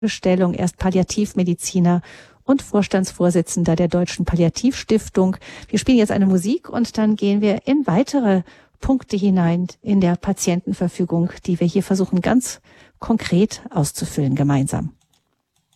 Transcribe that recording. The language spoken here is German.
Stellung. Er ist Palliativmediziner und Vorstandsvorsitzender der Deutschen Palliativstiftung. Wir spielen jetzt eine Musik und dann gehen wir in weitere Punkte hinein in der Patientenverfügung, die wir hier versuchen ganz konkret auszufüllen gemeinsam.